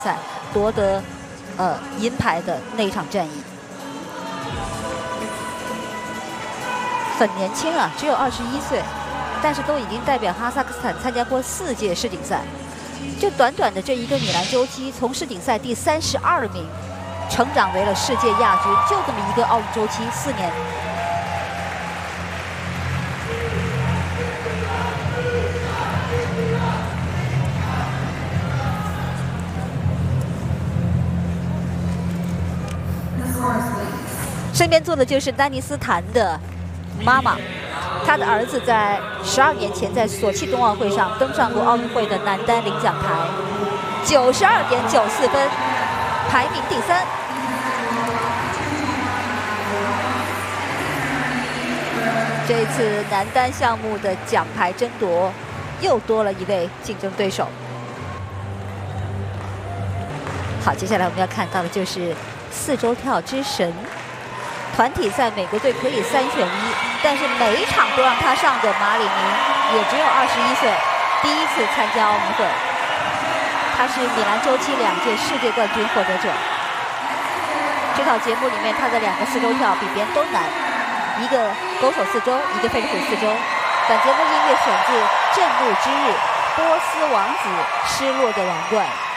赛夺得银牌的那一场战役。很年轻啊，只有21岁，但是都已经代表哈萨克斯坦参加过4届世锦赛。就短短的这一个米兰周期，从世锦赛第32名成长为了世界亚军，就这么一个奥运周期4年。 身边坐的就是丹尼斯坦的妈妈，他的儿子在12年前在索契冬奥会上登上过奥运会的男单领奖台，92.94分，排名第3。这一次男单项目的奖牌争夺又多了一位竞争对手。好，接下来我们要看到的就是4周跳之神。 团体赛，美国队可以3选1，但是每一场都让他上的马里宁也只有21岁，第一次参加奥运会。他是米兰周期2届世界冠军获得者。这套节目里面，他的2个4周跳比别人都难，一个狗手4周，一个飞虎4周。本节目音乐选自《震怒之日》，波斯王子失落的王冠。